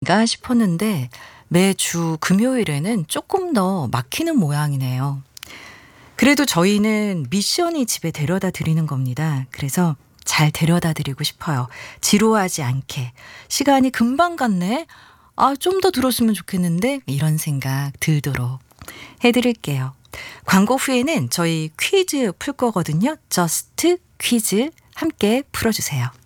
아닌가 싶었는데 매주 금요일에는 조금 더 막히는 모양이네요. 그래도 저희는 미션이 집에 데려다 드리는 겁니다. 그래서 잘 데려다 드리고 싶어요. 지루하지 않게. 시간이 금방 갔네? 좀 더 들었으면 좋겠는데? 이런 생각 들도록 해드릴게요. 광고 후에는 저희 퀴즈 풀 거거든요. 저스트 퀴즈 함께 풀어주세요.